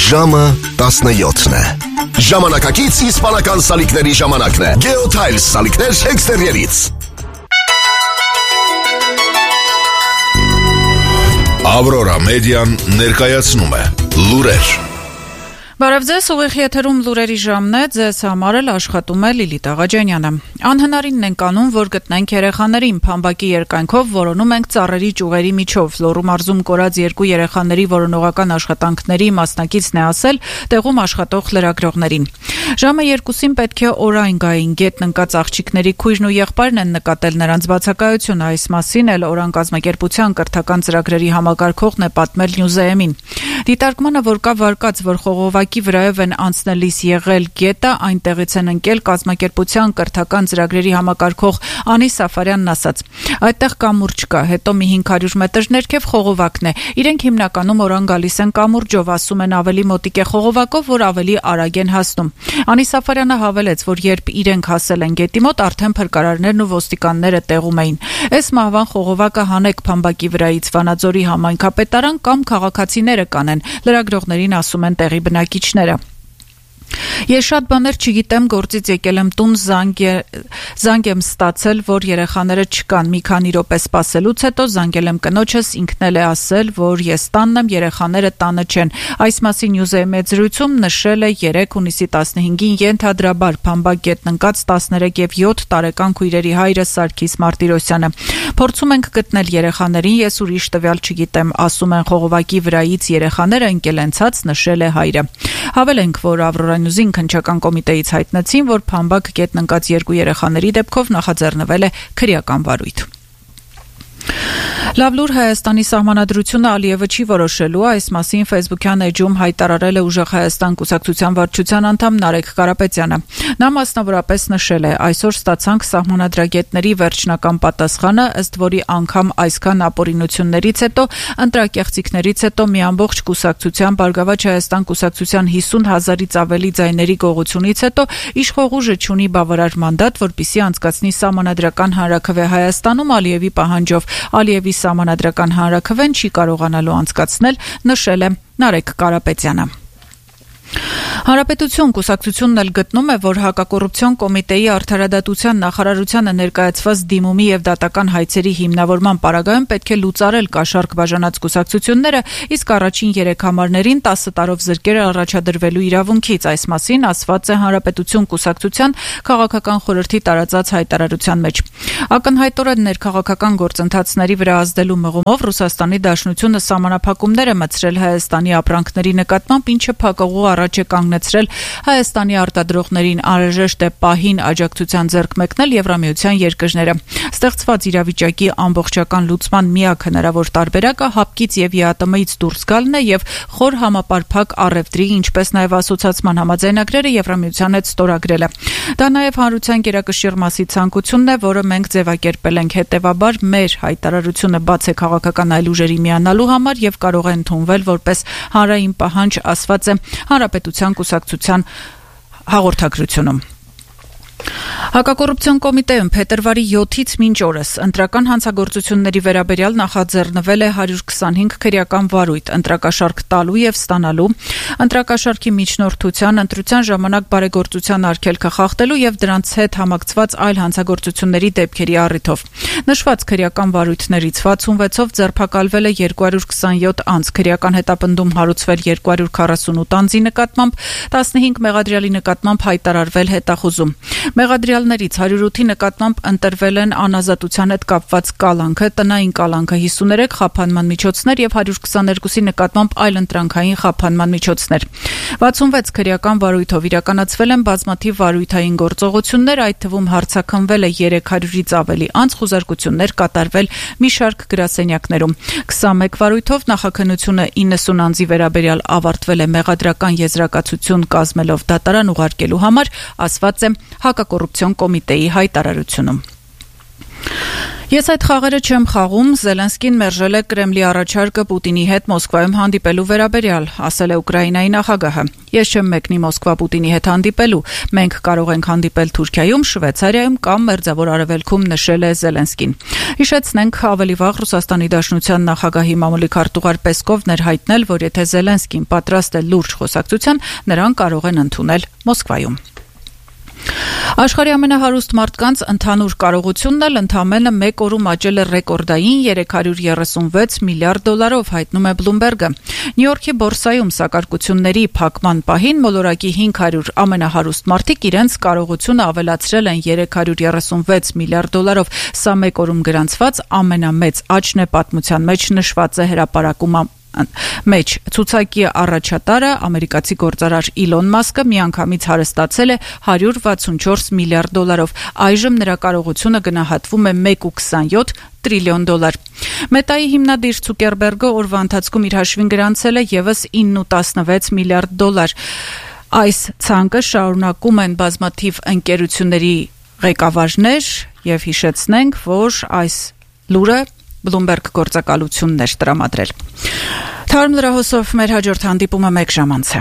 Ժամը 17-ն է։ Ժամանակակից իսպանական սալիկների ժամանակն է։ Geotiles սալիկներ էքստերիերից։ Aurora Median ներկայացնում է լուրեր։ Բարև ձեզ, ուղիղ եթերում լուրերի ժամն է, ձեզ համար էլ աշխատում է Լիլիթ Աղաջանյանը։ Անհնարինն ենք անում, որ գտնենք երեխաներին, փամբակի երկայնքով որոնում ենք ծառերի ճյուղերի միջով։ Լոռու մարզում կորած 2 երեխաների որոնողական աշխատանքների մասնակիցն է ասել տեղում աշխատող լրագրողներին։ Ժամը 2-ին պետք է օրայն գային, գետն ընկած աղջիկների քույրն ու եղբայրն են նկատել նրանց բացակայությունը, այս մասին էլ օրան կազմակերպության կրթական ծրագրերի համակարգողն է պատմել Նյուզեեմին։ Դիտարկմանը, որ կա վարկած, որ խողովակի վրայով են անցնելիս եղել գետը, այնտեղից են ընկել կազմակերպության կրթական ծրագրերի համակարգող Անի Սաֆարյանն ասաց. այդտեղ կամուրջ կա, հետո մի 500 մետր ներքև խողովակն է։ Իրենք հիմնականում օրան գալիս են կամուրջով, ասում են ավելի մոտիկ է խողովակով, որ ավելի արագ են հասնում։ Անի Սաֆարյանը հավելեց, որ երբ իրենք հասել են գետի մոտ, արդեն փրկարարներն ու ոստիկանները տեղում էին։ Այս մահվան խողովակը հանեք փամբակի վրայից, Վանաձորի համայնքապետարան կամ քաղաքացիները կանեն, լրագրողներին ասում են տեղի բնակիչները։ Ես շատ բաներ չգիտեմ, գործից եկել եմ տուն, զանգ եմ ստացել, որ երեխաները չկան, մի քանի րոպե սպասելուց հետո զանգել եմ կնոջս, ինքն էլ է ասել, որ ես տանն եմ, երեխաները տանը չեն։ Այս մասին Նյուզեի մեծրույցում նշել է 3 հունիսի 15-ին ենթադրաբար փամբակ գետնն ընկած 13 եւ 7 տարեկան քույրերի հայրը Սարգիս Մարտիրոսյանը։ Փորձում ենք գտնել երեխաներին, ես ուրիշ տվյալ չգիտեմ, ասում են խողովակի վրայից երեխաները ընկել են ցած, նշել է հայրը։ Հավելենք, որ Aurora News-ին քննչական կոմիտեից հայտնեցին, որ փամբակ գետնն ընկած 2 երեխաների դեպքով նախաձեռնվել է քրեական վարույթ։ Լավ լուր, Հայաստանի սահմանադրությունը Ալիևը չի որոշելու, այս մասին Facebook-յան էջում հայտարարել է Ուժեղ Հայաստան կուսակցության վարչության անդամ Նարեկ Կարապետյանը։ Նա մասնավորապես նշել է. այսօր ստացանք սահմանադրագետների վերջնական պատասխանը, ըստ որի անգամ այսքան ապօրինություններից հետո, ընտրակեղծիքներից հետո մի ամբողջ կուսակցության Բարգավաճ Հայաստան կուսակցության 50,000-ից ավելի ձայների գողությունից հետո իշխող ուժը չունի բավարար մանդատ, որպեսզի անցկացնի սահմանադրական հանրաքվե Հայաստանում Ալիևի պահանջով։ Ալիևի սահմանադրական հանրաքվեն չի կարողանալու անցկացնել, նշել է Նարեկ Կարապետյանը։ Հանրապետություն կուսակցությունն էլ գտնում է, որ հակակոռուպցիոն կոմիտեի արդարադատության նախարարությանը ներկայացված դիմումի եւ դատական հայցերի հիմնավորման պարագայում պետք է լուծարել կաշառք բաժանած կուսակցությունները, իսկ առաջին 3 համարներին 10 տարով զրկեր առաջադրվելու իրավունքից, այս մասին ասված է Հանրապետություն կուսակցության քաղաքական խորհրդի տարածած հայտարարության մեջ։ Ակնհայտորեն ներքաղաքական գործընթացների վրա ազդելու մղումով Ռուսաստանի Դաշնությունը սահմանափակումներ է մտցրել Հայաստանի ապրանքների նկատմամբ, ինչը փակուղու առաջ է կանգնեցրել Հայաստանի արտադրողներին անհրաժեշտ է պահին աջակցության ձեռք մեկնել Եվրամիության երկրները։ Ստեղծված իրավիճակի ամբողջական լուծման միակ հնարավոր տարբերակը հապկից եւ ԵԱՏՄ-ից դուրս գալն է եւ խոր համապարփակ առևտրի, ինչպես նաեւ ասոցիացման համաձայնագրերը Եվրամիության հետ ստորագրելը։ Դա նաեւ հանրության գերակշիռ մասի ցանկությունն է, որը մենք ձևակերպել ենք, հետեւաբար մեր հայտարարությունը բաց է քաղաքական այլ ուժերի միանալու համար եւ կարող է ընդունվել որպես հանրային պահանջ, ասված է Հանրապետության կուսակցության հաղորդագրությունում։ Հակակոռուպցիոն կոմիտեում փետրվարի 7-ից մինչ օրս ընտրական հանցագործությունների վերաբերյալ նախաձեռնվել է 125 քրեական վարույթ, ընտրակաշառք տալու եւ ստանալու, ընտրակաշառքի միջնորդության, ընտրության ժամանակ բարեգործության արգելքը խախտելու եւ դրանց հետ համակցված այլ հանցագործությունների դեպքերի առիթով։ Նշված քրեական վարույթներից 66-ով ձերբակալվել է 227 անձ, քրեական հետապնդում հարուցվել 248 անձի նկատմամբ, 15 մեղադրյալի նկատմամբ հայտարարվել հետախուզում։ Մեղադրյալներից 108-ի նկատմամբ ընտրվել են անազատության հետ կապված կալանքը, տնային կալանքը 53, խափանման միջոցներ եւ 122-ի նկատմամբ այլ ընտրանքային խափանման միջոցներ։ 66 քրեական վարույթով իրականացվել են բազմաթիվ վարույթային գործողություններ, այդ թվում հարձակվվել է 300-ից ավելի անձ, խուզարկություններ կատարվել մի շարք գրասենյակներում։ 21 վարույթով նախաքննությունը 90 անձի վերաբերյալ ավարտվել է մեղադրական եզրակացություն կազմելով դատարան ուղարկելու համար, ասված է Հակակոռուպցիոն կոմիտեի հայտարարությունում։ Ես այդ խաղերը չեմ խաղում, Զելենսկին մերժել է Կրեմլի առաջարկը Պուտինի հետ Մոսկվայում հանդիպելու վերաբերյալ, ասել է Ուկրաինայի նախագահը։ Ես չեմ մեկնի Մոսկվա Պուտինի հետ հանդիպելու, մենք կարող ենք հանդիպել Թուրքիայում, Շվեյցարիայում կամ Մերձավոր Արևելքում, նշել է Զելենսկին։ Հիշեցնենք, ավելի վաղ Ռուսաստանի Դաշնության նախագահի մամուլի քարտուղար Պեսկովն էր հայտնել, որ եթե Զելենսկին պատրաստ է լուրջ խոսակցության, նրան կարող են ընդունել Մոսկվայում։ Աշխարհի ամենահարուստ մարդկանց ընդհանուր կարողությունն էլ ընդամենը 1 օրում աճել է ռեկորդային 336 միլիարդ դոլարով, հայտնում է Bloomberg-ը։ Նյու Յորքի բորսայում սակարկությունների փակման պահին մոլորակի 500 ամենահարուստ մարդիկ իրենց կարողությունը ավելացրել են 336 միլիարդ դոլարով։ Սա 1 օրում գրանցված ամենամեծ աճն է, պատմության մեջ նշված է հրապարակում մեջ ցուցակի առաջատարը ամերիկացի գործարար Իլոն Մասկը միանգամից հարստացել է 164 միլիարդ դոլարով։ Այժմ նրա կարողությունը գնահատվում է 1.27 տրիլիոն դոլար։ Մետայի հիմնադիր Ցուկերբերգը օրվա ընթացքում իր հաշվին գրանցել է եւս 9.16 միլիարդ դոլար։ Այս ցանկը շարունակում են բազմաթիվ ընկերությունների ղեկավարներ եւ հիշեցնենք, որ այս լուրը Bloomberg գործակալությունն էր տրամադրել։ Թարմ լրահոսով մեր հաջորդ հանդիպումը 1 ժամ անց է։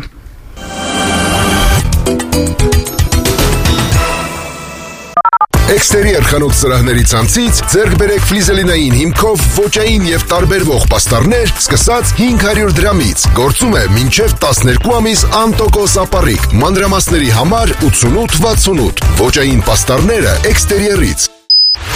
Էքստերիեր խանութ սրահների ցանցից ձեռք բերեք ֆլիզելինային հիմքով ոճային եւ տարբերվող պաստառներ սկսած 500 դրամից։ Գործում է մինչև 12 ամիս անտոկոս ապառիկ։ Մանրամասների համար 8868։ Ոճային պաստառները Էքստերիերից։